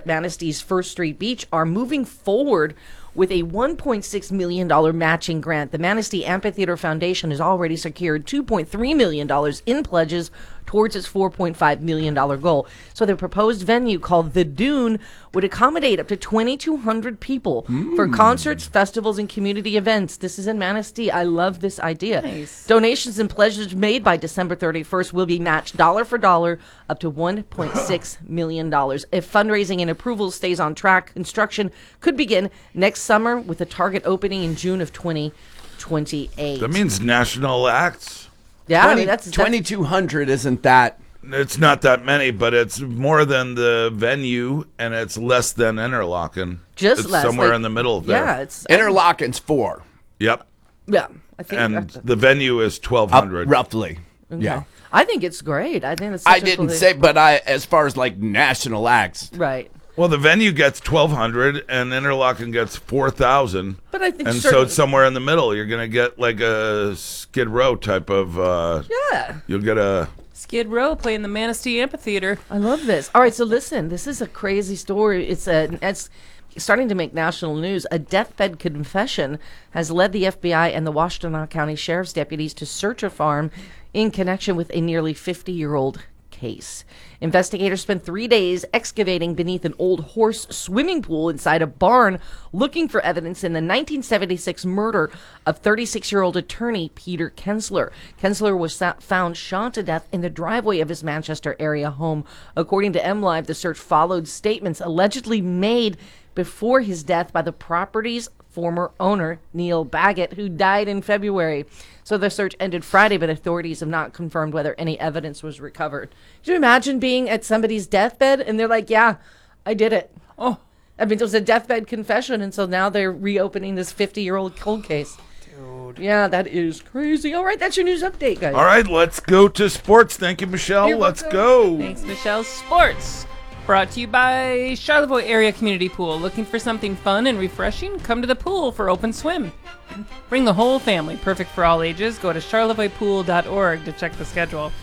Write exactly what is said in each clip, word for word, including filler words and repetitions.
at Manastee's First Street Beach are moving forward with a one point six million dollars matching grant. The Manistee Amphitheater Foundation has already secured two point three million dollars in pledges towards its four point five million dollars goal. So the proposed venue, called The Dune, would accommodate up to twenty-two hundred people mm. for concerts, festivals, and community events. This is in Manistee. I love this idea. Nice. Donations and pledges made by December thirty-first will be matched dollar for dollar up to one point six million dollars. If fundraising and approval stays on track, construction could begin next summer with a target opening in June of twenty twenty-eight. That means national acts. Yeah, I mean, that's, that's twenty-two hundred isn't that. It's not that many, but it's more than the venue, and it's less than Interlaken. Just it's less. somewhere like, in the middle there. Yeah, it's Interlaken's four. Yep. Yeah, I think. And that's, the venue is twelve hundred. Uh, roughly. okay. Yeah. I think it's great. I think it's. Such I a didn't cool say, but I as far as like national acts. Right. Well, the venue gets twelve hundred, and Interlaken gets four thousand. But I think and certain, so it's somewhere in the middle. You're going to get like a Skid Row type of. Uh, yeah. You'll get a. Skid Row playing the Manistee Amphitheater. I love this. All right, so listen, this is a crazy story. It's a it's starting to make national news. A deathbed confession has led the F B I and the Washtenaw County Sheriff's deputies to search a farm in connection with a nearly fifty-year-old case. Investigators spent three days excavating beneath an old horse swimming pool inside a barn, looking for evidence in the nineteen seventy-six murder of thirty-six-year-old attorney Peter Kensler. Kensler was sa- found shot to death in the driveway of his Manchester area home. According to MLive, the search followed statements allegedly made before his death by the property's former owner, Neil Baggett, who died in February. So the search ended Friday, but authorities have not confirmed whether any evidence was recovered. Can you imagine being at somebody's deathbed and they're like, yeah, I did it. Oh, I mean, it was a deathbed confession, and so now they're reopening this fifty-year-old cold case. Dude. Yeah, that is crazy. All right, that's your news update, guys. All right, let's go to sports. Thank you, Michelle. You're let's welcome. go. thanks, Michelle. Sports. Brought to you by Charlevoix Area Community Pool. Looking for something fun and refreshing? Come to the pool for open swim. Bring the whole family. Perfect for all ages. Go to charlevoix pool dot org to check the schedule.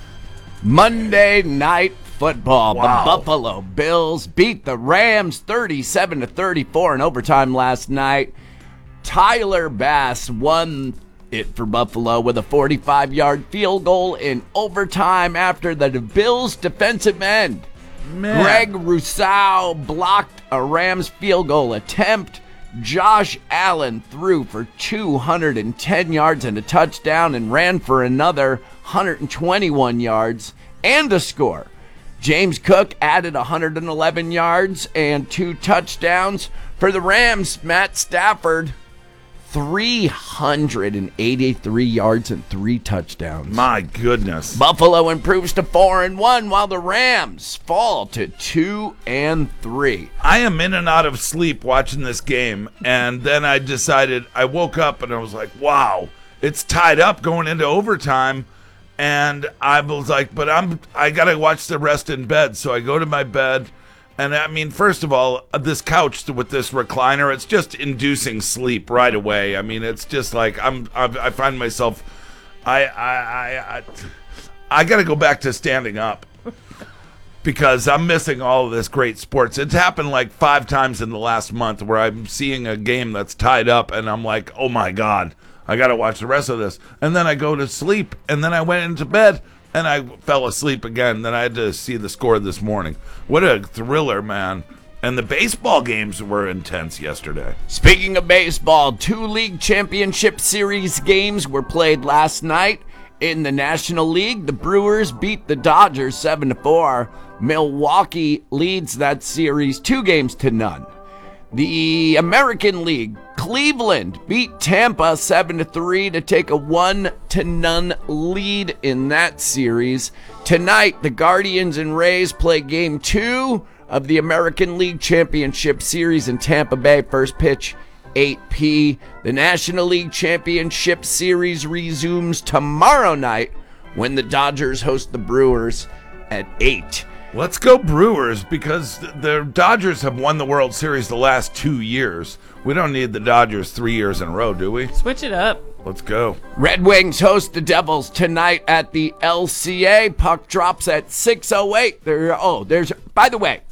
Monday Night Football. Wow. The Buffalo Bills beat the Rams thirty-seven to thirty-four in overtime last night. Tyler Bass won it for Buffalo with a forty-five-yard field goal in overtime after the Bills' defensive end, Man. Greg Rousseau, blocked a Rams field goal attempt. Josh Allen threw for two hundred ten yards and a touchdown and ran for another one hundred twenty-one yards and a score. James Cook added one hundred eleven yards and two touchdowns. For the Rams, Matt Stafford, three hundred eighty-three yards and three touchdowns. My goodness. Buffalo improves to four and one, while the Rams fall to two and three. I am in and out of sleep watching this game, and then I decided, I woke up and I was like, wow, it's tied up going into overtime. And I was like, but I'm I gotta watch the rest in bed. So I go to my bed, and I mean, first of all, this couch with this recliner, it's just inducing sleep right away. I mean, it's just like I'm I, I find myself, I I I I, I gotta go back to standing up because I'm missing all of this great sports. It's happened like five times in the last month where I'm seeing a game that's tied up, and I'm like, oh my God, I got to watch the rest of this. And then I go to sleep, and then I went into bed, and I fell asleep again. Then I had to see the score this morning. What a thriller, man. And the baseball games were intense yesterday. Speaking of baseball, two league championship series games were played last night. In the National League, the Brewers beat the Dodgers seven to four. Milwaukee leads that series two games to none. The American League, Cleveland beat Tampa seven to three to take a one to none lead in that series. Tonight, the Guardians and Rays play game two of the American League Championship Series in Tampa Bay. First pitch, eight p.m. The National League Championship Series resumes tomorrow night when the Dodgers host the Brewers at eight. Let's go Brewers, because the Dodgers have won the World Series the last two years. We don't need the Dodgers three years in a row, do we? Switch it up. Let's go. Red Wings host the Devils tonight at the L C A. Puck drops at six oh eight. There, oh, there's, by the way,